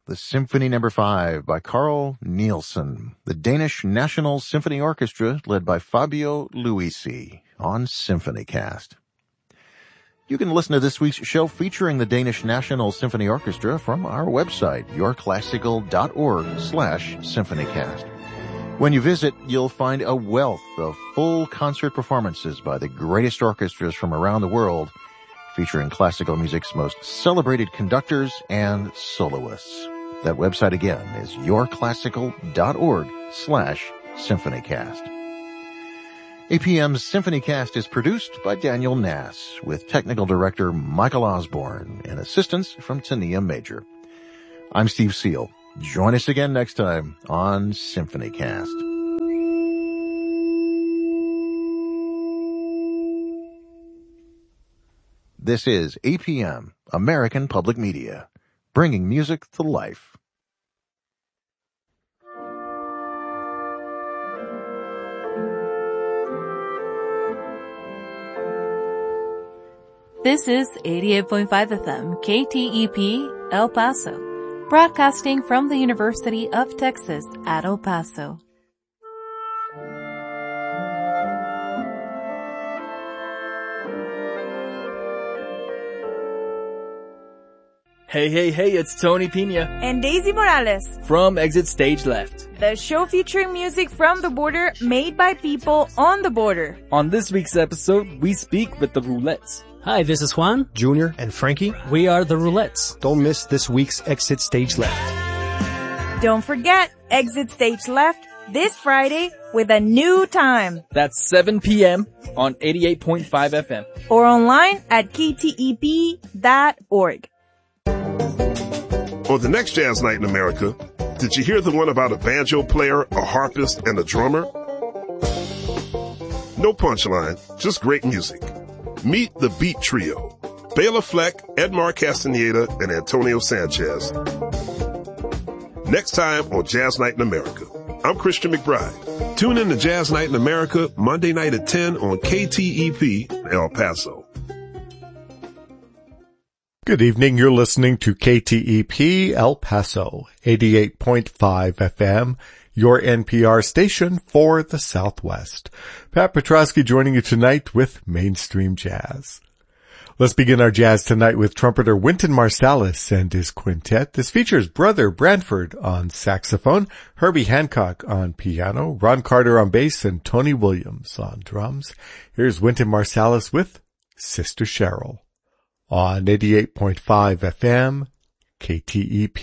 the Symphony No. 5 by Carl Nielsen, the Danish National Symphony Orchestra led by Fabio Luisi on SymphonyCast. You can listen to this week's show featuring the Danish National Symphony Orchestra from our website, yourclassical.org/symphonycast. When you visit, you'll find a wealth of full concert performances by the greatest orchestras from around the world, featuring classical music's most celebrated conductors and soloists. That website again is yourclassical.org/symphonycast. APM's SymphonyCast is produced by Daniel Nass, with technical director Michael Osborne and assistance from Tania Major. I'm Steve Seal. Join us again next time on SymphonyCast. This is APM, American Public Media, bringing music to life. This is 88.5 FM, KTEP, El Paso, broadcasting from the University of Texas at El Paso. Hey, it's Tony Pina and Daisy Morales from Exit Stage Left, the show featuring music from the border made by people on the border. On this week's episode, we speak with the Roulettes. Hi, this is Juan, Junior, and Frankie. We are the Roulettes. Don't miss this week's Exit Stage Left. Don't forget, Exit Stage Left this Friday with a new time. That's 7 p.m. on 88.5 FM. Or online at ktep.org. On the next Jazz Night in America, did you hear the one about a banjo player, a harpist, and a drummer? No punchline, just great music. Meet the Beat Trio, Bela Fleck, Edmar Castaneda, and Antonio Sanchez. Next time on Jazz Night in America. I'm Christian McBride. Tune in to Jazz Night in America Monday night at 10 on KTEP El Paso. Good evening. You're listening to KTEP El Paso, 88.5 FM, your NPR station for the Southwest. Pat Petrosky joining you tonight with Mainstream Jazz. Let's begin our jazz tonight with trumpeter Wynton Marsalis and his quintet. This features Brother Branford on saxophone, Herbie Hancock on piano, Ron Carter on bass, and Tony Williams on drums. Here's Wynton Marsalis with Sister Cheryl on 88.5 FM, KTEP.